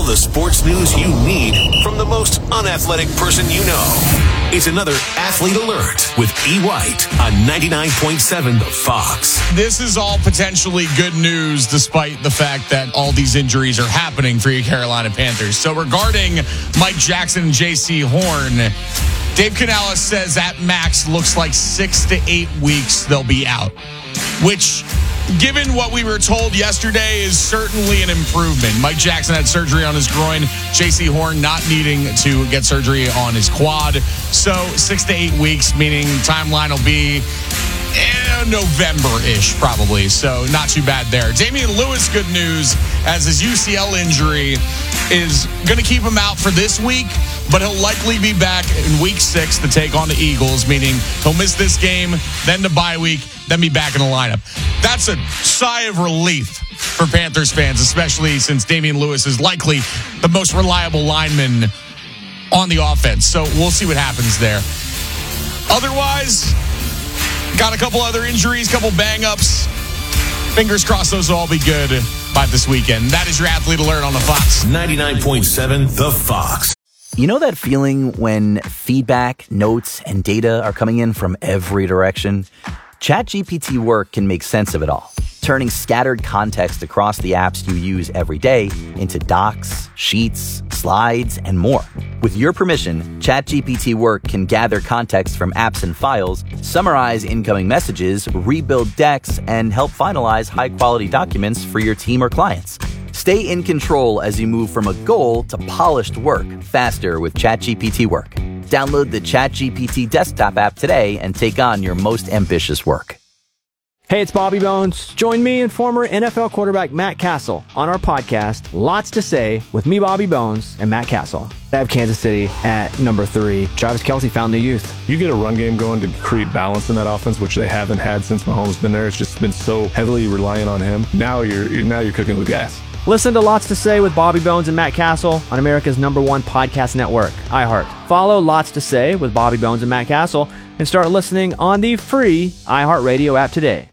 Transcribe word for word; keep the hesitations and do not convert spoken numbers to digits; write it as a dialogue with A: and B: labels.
A: all the sports news you need from the most unathletic person you know. It's another Athlete Alert with E. White on ninety-nine point seven Fox.
B: This is all potentially good news despite the fact that all these injuries are happening for your Carolina Panthers. So regarding Mike Jackson and J C Horn, Dave Canales says at max looks like six to eight weeks they'll be out, which, given what we were told yesterday, is certainly an improvement. Mike Jackson had surgery on his groin. J C Horn not needing to get surgery on his quad. So six to eight weeks, meaning timeline will be eh, November-ish probably. So not too bad there. Damian Lewis, good news, as his U C L injury is going to keep him out for this week, but he'll likely be back in week six to take on the Eagles, meaning he'll miss this game, then the bye week, then be back in the lineup. That's a sigh of relief for Panthers fans, especially since Damian Lewis is likely the most reliable lineman on the offense. So we'll see what happens there. Otherwise, got a couple other injuries, couple bang-ups. Fingers crossed those will all be good by this weekend. That is your Athlete Alert on the Fox.
A: ninety-nine point seven The Fox.
C: You know that feeling when feedback, notes, and data are coming in from every direction? ChatGPT Work can make sense of it all, turning scattered context across the apps you use every day into docs, sheets, slides, and more. With your permission, ChatGPT Work can gather context from apps and files, summarize incoming messages, rebuild decks, and help finalize high-quality documents for your team or clients. Stay in control as you move from a goal to polished work faster with ChatGPT Work. Download the ChatGPT desktop app today and take on your most ambitious work.
D: Hey, it's Bobby Bones. Join me and former N F L quarterback Matt Castle on our podcast, Lots to Say, with me, Bobby Bones, and Matt Castle. I have Kansas City at number three. Travis Kelce found the youth.
E: You get a run game going to create balance in that offense, which they haven't had since Mahomes been there. It's just been so heavily reliant on him. Now you're now you're cooking with gas.
D: Listen to Lots to Say with Bobby Bones and Matt Castle on America's number one podcast network, iHeart. Follow Lots to Say with Bobby Bones and Matt Castle and start listening on the free iHeartRadio app today.